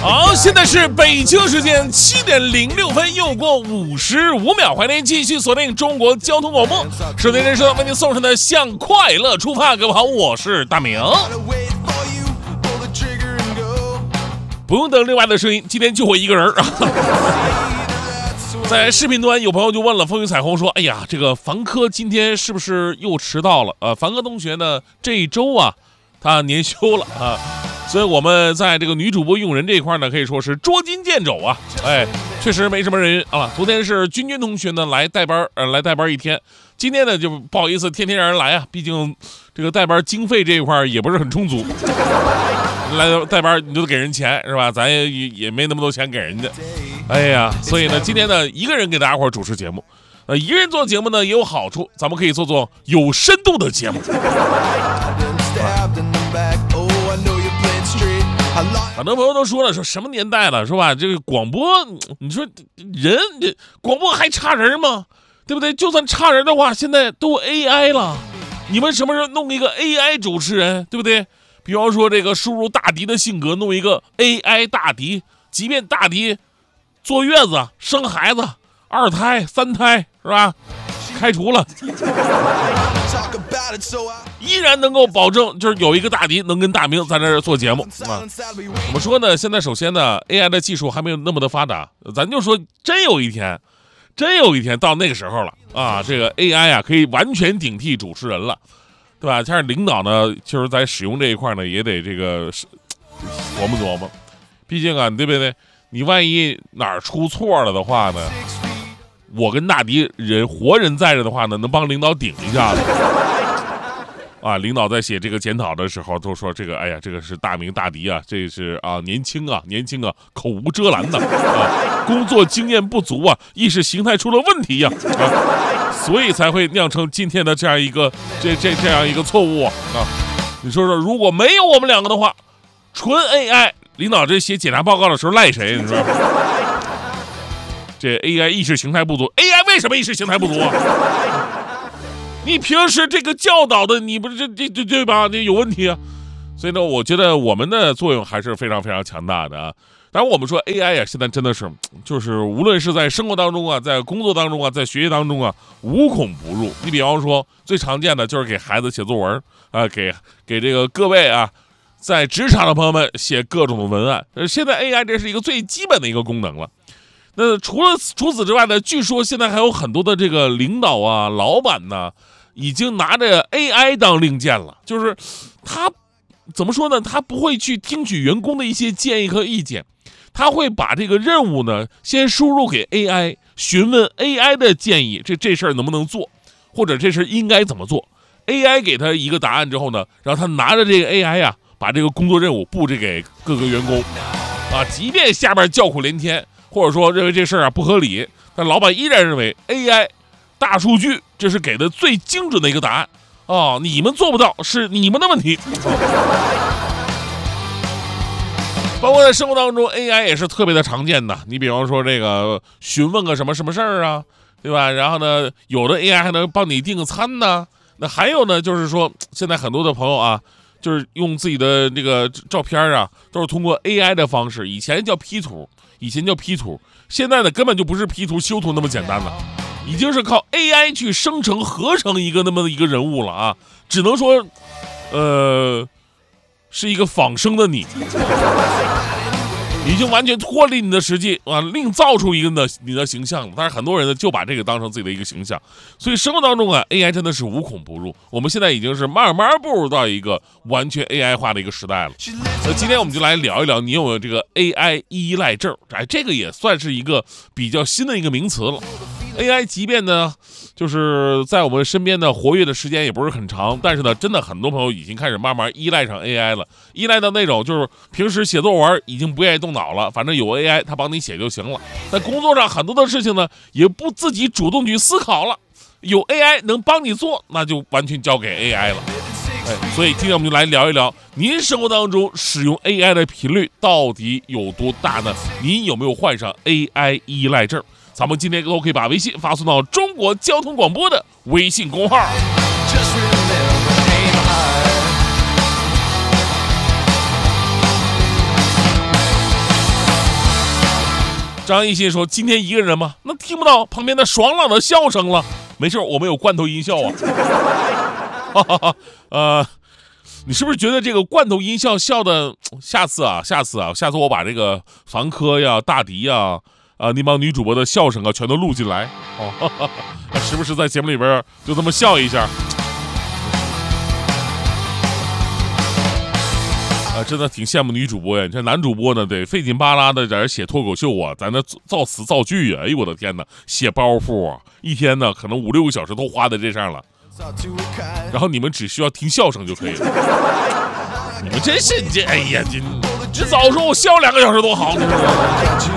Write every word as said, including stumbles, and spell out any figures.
好，现在是北京时间七点零六分，又过五十五秒，欢迎您继续锁定中国交通广播，收听人生为您送上的向快乐出发。各位好，我是大明。不用等另外的声音，今天就我一个人啊。在视频端有朋友就问了风雨彩虹说，哎呀，这个凡科今天是不是又迟到了？呃，凡科同学呢这一周啊他年休了啊，所以我们在这个女主播用人这一块呢可以说是捉襟见肘啊。哎，确实没什么人啊。昨天是君君同学呢来带班，呃来带班一天，今天呢就不好意思天天让人来啊，毕竟这个带班经费这一块也不是很充足。来带班你就得给人钱是吧？咱也也没那么多钱给人家。哎呀，所以呢，今天呢，一个人给大家伙主持节目，呃，一个人做节目呢也有好处，咱们可以做做有深度的节目。很多朋友都说了，说什么年代了，是吧？这个广播，你说人广播还差人吗？对不对？就算差人的话，现在都 A I 了，你们什么时候弄一个 A I 主持人，对不对？比方说这个输入大迪的性格，弄一个 A I 大迪，即便大迪坐月子、生孩子、二胎、三胎，是吧？开除了，依然能够保证，就是有一个大迪能跟大明在那儿做节目啊。怎么说呢？现在首先呢 ，A I 的技术还没有那么的发达，咱就说真有一天，真有一天到那个时候了啊，这个 A I 啊可以完全顶替主持人了。对吧？像是领导呢，就是在使用这一块呢，也得这个琢磨琢磨。毕竟啊，对不对？你万一哪儿出错了的话呢，我跟大迪人活人在这的话呢，能帮领导顶一下子。啊，领导在写这个检讨的时候都说这个，哎呀，这个是大明大迪啊，这是啊年轻啊年轻啊，口无遮拦的啊，工作经验不足啊，意识形态出了问题呀 啊, 啊，所以才会酿成今天的这样一个这这这样一个错误啊啊！你说说，如果没有我们两个的话，纯 A I， 领导这写检查报告的时候赖谁？你说这 A I 意识形态不足 ，A I 为什么意识形态不足啊？你平时这个教导的，你不是这这这对吧？这有问题啊！所以呢，我觉得我们的作用还是非常非常强大的啊。当然，我们说 A I 呀、啊，现在真的是，就是无论是在生活当中啊，在工作当中啊，在学习当中啊，无孔不入。你比方说，最常见的就是给孩子写作文啊，给给这个各位啊，在职场的朋友们写各种的文案。呃，现在 A I 这是一个最基本的一个功能了。那除了除此之外呢，据说现在还有很多的这个领导啊、老板呢，已经拿着 A I 当令箭了。就是他怎么说呢？他不会去听取员工的一些建议和意见，他会把这个任务呢先输入给 A I， 询问 A I 的建议，这这事儿能不能做，或者这事应该怎么做。A I 给他一个答案之后呢，然后他拿着这个 A I 呀、啊，把这个工作任务布置给各个员工啊，即便下边叫苦连天。或者说认为这事儿啊不合理，但老板依然认为 A I 大数据这是给的最精准的一个答案哦，你们做不到是你们的问题。包括在生活当中 A I 也是特别的常见的，你比方说这个询问个什么什么事儿啊，对吧？然后呢，有的 A I 还能帮你订个餐呢。那还有呢，就是说现在很多的朋友啊，就是用自己的这个照片啊，都是通过 A I 的方式，以前叫 P 图。以前叫 P 图，现在呢根本就不是 P 图修图那么简单了，已经是靠 A I 去生成合成一个那么一个人物了啊！只能说，呃，是一个仿生的你，已经完全脱离你的实际啊，另造出一个的你的形象了。但是很多人呢就把这个当成自己的一个形象，所以生活当中啊 ，A I 真的是无孔不入。我们现在已经是慢慢步入到一个完全 A I 化的一个时代了。那今天我们就来聊一聊，你有没有这个 A I 依赖症？哎，这个也算是一个比较新的一个名词了。A I 即便呢，就是在我们身边的活跃的时间也不是很长，但是呢，真的很多朋友已经开始慢慢依赖上 A I 了，依赖到那种就是平时写作文已经不愿意动脑了，反正有 A I 它帮你写就行了。在工作上很多的事情呢，也不自己主动去思考了，有 A I 能帮你做，那就完全交给 A I 了。哎，所以今天我们就来聊一聊，您生活当中使用 A I 的频率到底有多大呢？您有没有患上 A I 依赖症？咱们今天都可以把微信发送到中国交通广播的微信公号。 张艺兴说：“今天一个人吗？那听不到旁边的爽朗的笑声了。没事，我们有罐头音效啊。哈哈哈，呃，你是不是觉得这个罐头音效笑的？下次啊，下次啊，下次我把这个房科呀、大迪呀、啊那帮女主播的笑声啊，全都录进来哦，哈哈哈，时不时在节目里边就这么笑一下。”啊，真的挺羡慕女主播呀！你看男主播呢，得费劲巴拉的在这写脱口秀啊，在那造词造句啊，哎呦我的天哪，写包袱啊，一天呢可能五六个小时都花在这上了。然后你们只需要听笑声就可以了。你们真是这，哎呀，这这早说我笑两个小时多好。